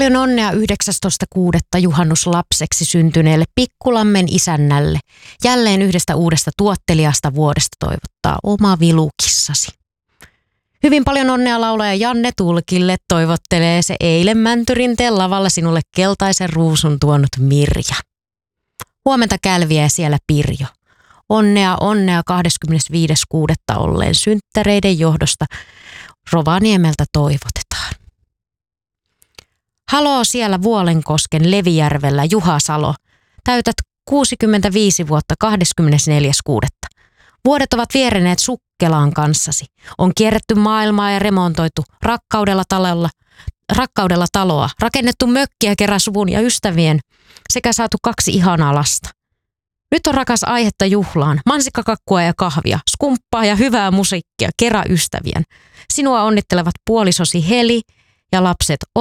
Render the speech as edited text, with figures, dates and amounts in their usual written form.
Paljon onnea 19.6. juhannuslapseksi syntyneelle Pikkulammen isännälle. Jälleen yhdestä uudesta tuottelijasta vuodesta toivottaa oma vilukissasi. Hyvin paljon onnea laulaja Janne Tulkille toivottelee se eilen Mäntyrinteen lavalla sinulle keltaisen ruusun tuonut Mirja. Huomenta Kälviä ja siellä Pirjo. Onnea 25.6. olleen synttäreiden johdosta Rovaniemeltä toivotetaan. Haloo siellä Vuolenkosken Levijärvellä Juha Salo. Täytät 65 vuotta 24.6. Vuodet ovat viereneet sukkelaan kanssasi. On kierretty maailmaa ja remontoitu rakkaudella taloa, rakennettu mökkiä keräsuvun ja ystävien sekä saatu 2 ihanaa lasta. Nyt on rakas aihetta juhlaan, mansikkakakkua ja kahvia, skumppaa ja hyvää musiikkia, kerä ystävien. Sinua onnittelevat puolisosi Heli ja lapset